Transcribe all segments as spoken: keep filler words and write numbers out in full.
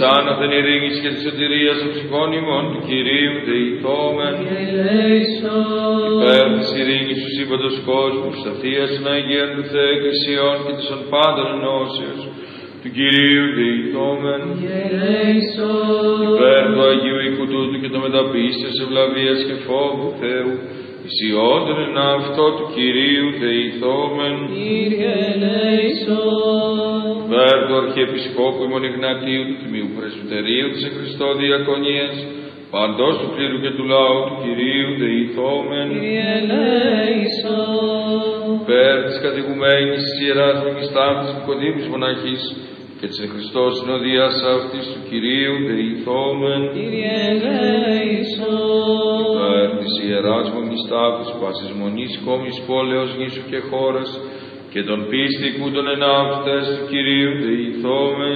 Άναθεν ειρήνης και της σωτηρίας των ψυχών ημών του Κυρίου δεηθόμεν. Υπέρ της ειρήνης του σύμπαντος κόσμου, της αθείας των Αγίων του Θεού Εκκλησιών και της των πάντων ενώσεως του Κυρίου δεηθόμεν. Υπέρ του Αγίου οίκου τούτου και των μεταπίστεως ευλαβίας και φόβου Θεού, ισιόντων εν αυτό του Κυρίου δεηθόμεν. Υπέρ του Αρχιεπισκόπου ημών Ιγνατίου του Τιμίου Πρεσβυτερίου της εν Χριστώ Διακονίας, παντός του κλήρου και του λαού του Κυρίου δεηθόμεν. Υπέρ της κατηγουμένης της Ιεράς Μεγιστάφης Νικοδήμης Μοναχής και της εν Χριστώ συνοδείας αυτής του Κυρίου δεηθόμεν. Υπέρ της Ιεράς Μεγιστάφης πάσης μονής κόμης πόλεως νήσου και χώρας και των πίστικου των εναύτες του Κυρίου δεηθόμεν.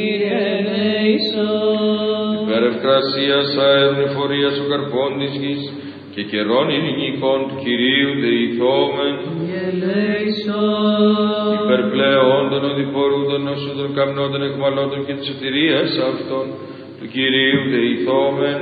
Υπέρ ευκρασίας αέρων εφορίας ο καρπών της γης και καιρών ειρηνικών του Κυρίου δεηθόμεν. Υπέρ πλέον των οδηπορούντων όσων των καμνών των εκμαλώτων και της σωτηρίας αυτών του Κυρίου δεηθόμεν.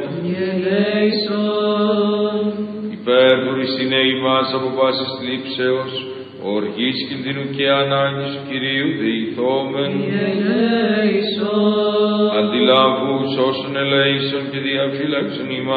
Υπέρ του ρισινέ ημάς από πάσης θλίψεως, οργής κινδύνου και ανάγκης του Κυρίου δεηθόμεν. Αντιλαβούς όσων ελέησον και διαφύλαξον ημάς